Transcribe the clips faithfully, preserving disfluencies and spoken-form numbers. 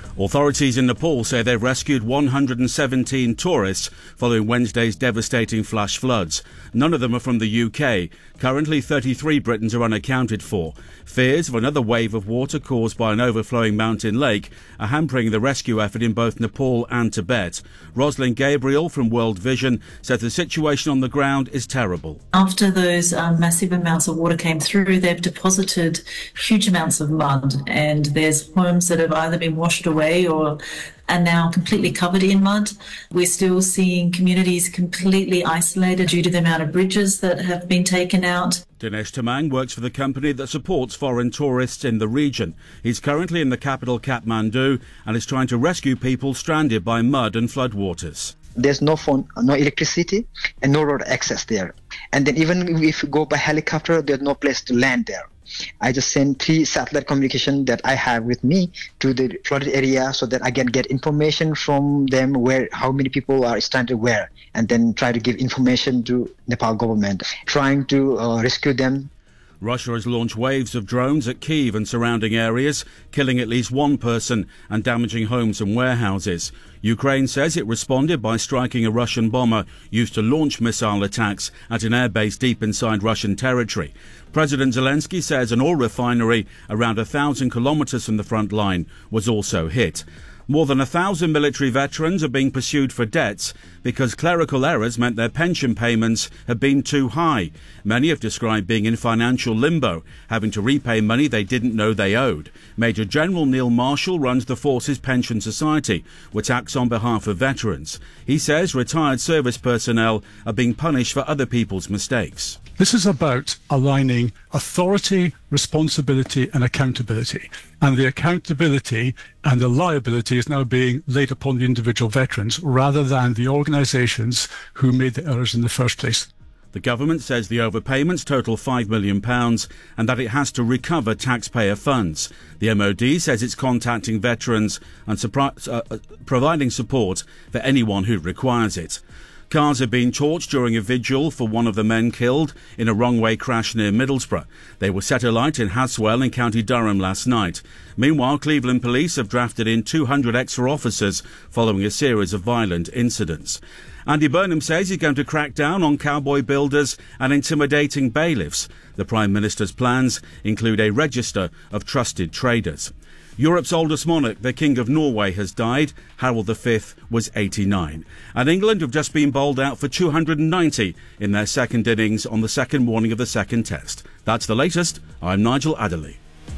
Authorities in Nepal say they've rescued one hundred seventeen tourists following Wednesday's devastating flash floods. None of them are from the U K. Currently, thirty-three Britons are unaccounted for. Fears of another wave of water caused by an overflowing mountain lake are hampering the rescue effort in both Nepal and Tibet. Rosalind Gabriel from World Vision said the situation on the ground is terrible. After those um, massive amounts of water came through, they've deposited huge amounts of mud, and there's homes that have either been washed away or are now completely covered in mud. We're still seeing communities completely isolated due to the amount of bridges that have been taken out. Dinesh Tamang works for the company that supports foreign tourists in the region. He's currently in the capital Kathmandu and is trying to rescue people stranded by mud and floodwaters. There's no phone, no electricity, and no road access there. And then even if you go by helicopter, there's no place to land there. I just send three satellite communication that I have with me to the flooded area so that I can get information from them where how many people are stranded where, and then try to give information to Nepal government, trying to uh, rescue them. Russia has launched waves of drones at Kyiv and surrounding areas, killing at least one person and damaging homes and warehouses. Ukraine says it responded by striking a Russian bomber used to launch missile attacks at an airbase deep inside Russian territory. President Zelensky says an oil refinery around a thousand kilometres from the front line was also hit. More than a thousand military veterans are being pursued for debts because clerical errors meant their pension payments have been too high. Many have described being in financial limbo, having to repay money they didn't know they owed. Major General Neil Marshall runs the Forces Pension Society, which acts on behalf of veterans. He says retired service personnel are being punished for other people's mistakes. This is about aligning authority, responsibility and accountability. And the accountability and the liability is now being laid upon the individual veterans rather than the organisations who made the errors in the first place. The government says the overpayments total five million pounds and that it has to recover taxpayer funds. The M O D says it's contacting veterans and supri- uh, providing support for anyone who requires it. Cars have been torched during a vigil for one of the men killed in a wrong-way crash near Middlesbrough. They were set alight in Haswell in County Durham last night. Meanwhile, Cleveland police have drafted in two hundred extra officers following a series of violent incidents. Andy Burnham says he's going to crack down on cowboy builders and intimidating bailiffs. The Prime Minister's plans include a register of trusted traders. Europe's oldest monarch, the King of Norway, has died. Harold the Fifth was eighty-nine. And England have just been bowled out for two hundred ninety in their second innings on the second morning of the second test. That's the latest. I'm Nigel Adderley.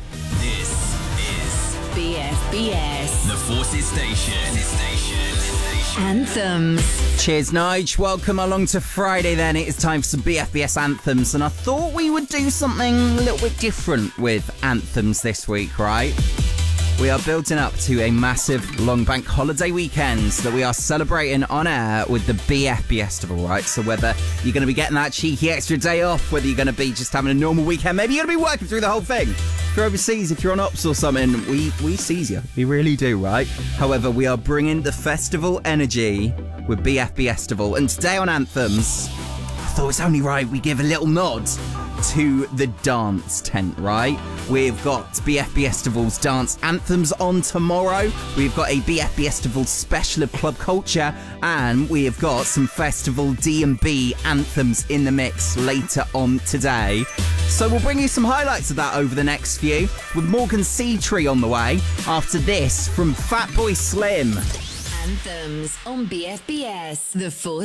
This is B F B S, the Forces Station. Station. Anthems. Cheers, Nige. Welcome along to Friday then. It is time for some B F B S anthems, and I thought we would do something a little bit different with anthems this week, right? We are building up to a massive long bank holiday weekend that we are celebrating on air with the B F B Festival, right? So whether you're going to be getting that cheeky extra day off, whether you're going to be just having a normal weekend, maybe you're going to be working through the whole thing. If you're overseas, if you're on ops or something, we, we seize you. We really do, right? However, we are bringing the festival energy with B F B Festival. And today on Anthems, I thought it's only right we give a little nod to the dance tent, right? We've got B F B Festival's dance anthems on tomorrow. We've got a B F B Festival special of club culture, and we have got some festival D and B anthems in the mix later on today. So we'll bring you some highlights of that over the next few, with Morgan Seatree on the way after this from Fatboy Slim. Anthems on B F B S, the Force